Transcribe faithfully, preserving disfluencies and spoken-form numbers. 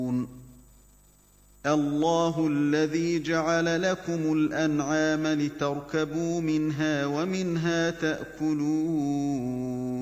اللَّهُ الَّذِي جَعَلَ لَكُمُ الْأَنْعَامَ لِتَرْكَبُوا مِنْهَا وَمِنْهَا تَأْكُلُونَ